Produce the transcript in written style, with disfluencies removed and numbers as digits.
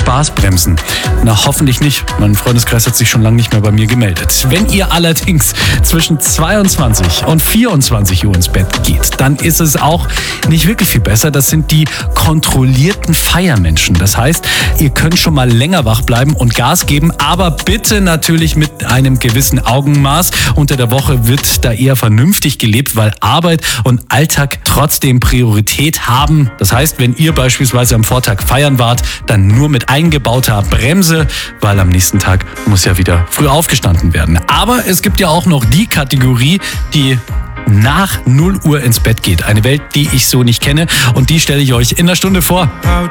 Spaßbremsen? Na, hoffentlich nicht. Mein Freundeskreis hat sich schon lange nicht mehr bei mir gemeldet. Wenn ihr allerdings zwischen 22 und 24 Uhr ins Bett geht, dann ist es auch nicht wirklich viel besser. Das sind die kontrollierten Feiermenschen. Das heißt, ihr könnt schon mal länger wach bleiben und Gas geben, aber bitte natürlich mit einem gewissen Augenmaß. Unter der Woche wird da eher vernünftig gelebt, weil Arbeit und Alltag trotzdem Priorität haben. Das heißt, wenn ihr beispielsweise am Vortag feiern wart, dann nur mit eingebauter Bremse, weil am nächsten Tag muss ja wieder früh aufgestanden werden. Aber es gibt ja auch noch die Kategorie, die nach 0 Uhr ins Bett geht. Eine Welt, die ich so nicht kenne, und die stelle ich euch in einer Stunde vor.